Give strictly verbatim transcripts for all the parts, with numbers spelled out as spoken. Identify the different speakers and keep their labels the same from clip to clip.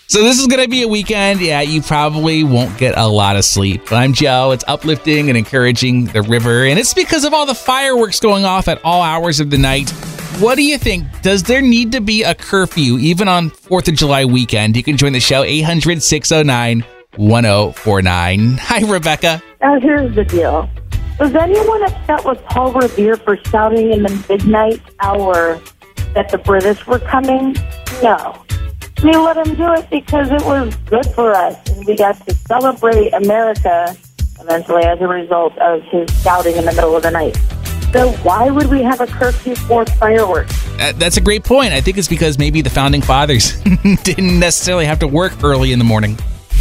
Speaker 1: So this is going to be a weekend, yeah, you probably won't get a lot of sleep. I'm Joe. It's uplifting and encouraging the river, and it's because of all the fireworks going off at all hours of the night. What do you think? Does there need to be a curfew even on fourth of July weekend? You can join the show, eight hundred, six oh nine, one oh four nine. Hi, Rebecca.
Speaker 2: Now, here's the deal. Was anyone upset with Paul Revere for shouting in the midnight hour that the British were coming? No. We let him do it because it was good for us, and we got to celebrate America eventually as a result of his shouting in the middle of the night. So why would we have a curfew for fireworks?
Speaker 1: Uh, that's a great point. I think it's because maybe the founding fathers didn't necessarily have to work early in the morning.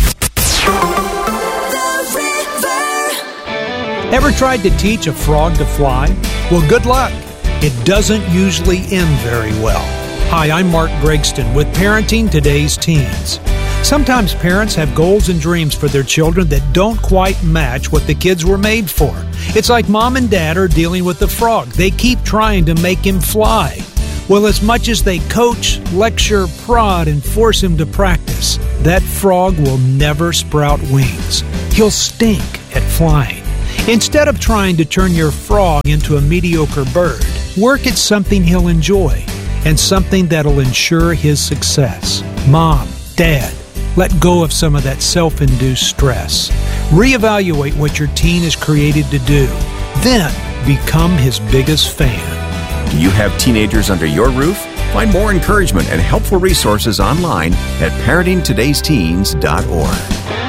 Speaker 3: Ever tried to teach a frog to fly? Well, good luck. It doesn't usually end very well. Hi, I'm Mark Gregston with Parenting Today's Teens. Sometimes parents have goals and dreams for their children that don't quite match what the kids were made for. It's like mom and dad are dealing with the frog. They keep trying to make him fly. Well, as much as they coach, lecture, prod, and force him to practice, that frog will never sprout wings. He'll stink at flying. Instead of trying to turn your frog into a mediocre bird, work at something he'll enjoy and something that'll ensure his success. Mom, Dad, let go of some of that self-induced stress. Reevaluate what your teen is created to do. Then become his biggest fan.
Speaker 4: Do you have teenagers under your roof? Find more encouragement and helpful resources online at parenting todays teens dot org.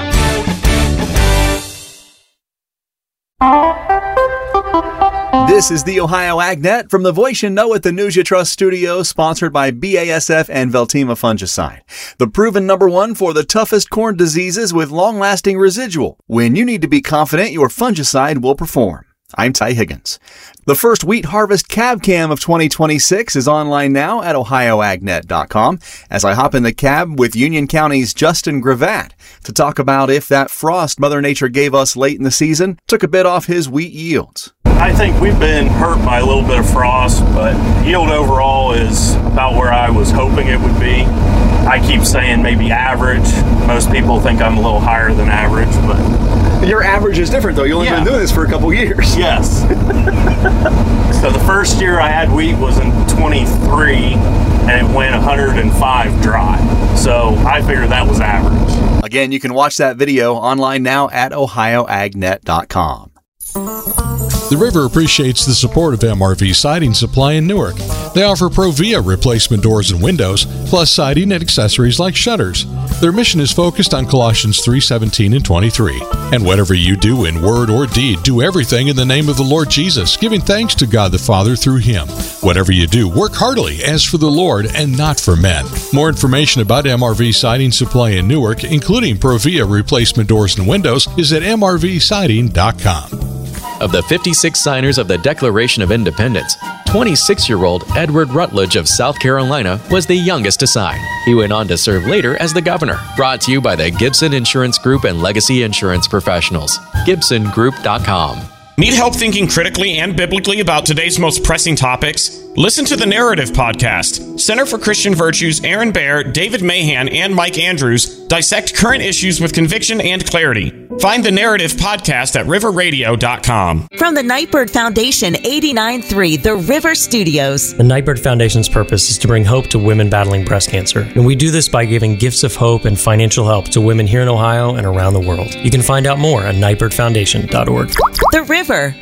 Speaker 5: This is the Ohio AgNet from the Voice You Know at the News You Trust studio, sponsored by B A S F and Veltima Fungicide. The proven number one for the toughest corn diseases with long-lasting residual, when you need to be confident your fungicide will perform. I'm Ty Higgins. The first wheat harvest cab cam of twenty twenty-six is online now at ohio ag net dot com as I hop in the cab with Union County's Justin Gravatt to talk about if that frost Mother Nature gave us late in the season took a bit off his wheat yields.
Speaker 6: I think we've been hurt by a little bit of frost, but yield overall is about where I was hoping it would be. I keep saying maybe average. Most people think I'm a little higher than average, but...
Speaker 5: Your average is different, though. You've only yeah. been doing this for a couple years.
Speaker 6: Yes. So the first year I had wheat was in twenty-three, and it went one hundred five dry. So I figured that was average.
Speaker 5: Again, you can watch that video online now at ohio ag net dot com.
Speaker 7: The River appreciates the support of M R V Siding Supply in Newark. They offer Provia replacement doors and windows, plus siding and accessories like shutters. Their mission is focused on Colossians three seventeen and twenty-three. And whatever you do in word or deed, do everything in the name of the Lord Jesus, giving thanks to God the Father through Him. Whatever you do, work heartily as for the Lord and not for men. More information about M R V Siding Supply in Newark, including Provia replacement doors and windows, is at m r v siding dot com.
Speaker 8: Of the fifty-six signers of the Declaration of Independence, twenty-six-year-old Edward Rutledge of South Carolina was the youngest to sign. He went on to serve later as the governor. Brought to you by the Gibson Insurance Group and Legacy Insurance Professionals. gibson group dot com.
Speaker 9: Need help thinking critically and biblically about today's most pressing topics? Listen to the Narrative Podcast. Center for Christian Virtues' Aaron Baer, David Mahan, and Mike Andrews dissect current issues with conviction and clarity. Find the Narrative Podcast at river radio dot com.
Speaker 10: From the Nightbird Foundation, eighty-nine point three, The River Studios.
Speaker 11: The Nightbird Foundation's purpose is to bring hope to women battling breast cancer. And we do this by giving gifts of hope and financial help to women here in Ohio and around the world. You can find out more at nightbird foundation dot org.
Speaker 10: The River. The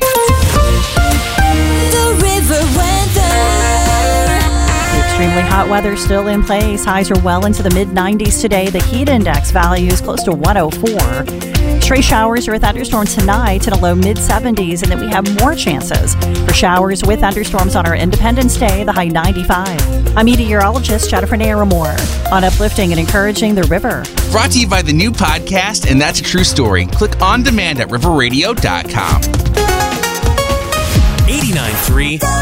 Speaker 10: River weather.
Speaker 12: The extremely hot weather still in place. Highs are well into the mid nineties today. The heat index value is close to one oh four. Stray showers or thunderstorms tonight in a low mid seventies, and then we have more chances for showers with thunderstorms on our Independence Day, the high ninety-five. I'm meteorologist Jennifer Naramore on Uplifting and Encouraging the River.
Speaker 1: Brought to you by the new podcast, And That's a True Story. Click on demand at river radio dot com.
Speaker 9: eighty-nine point three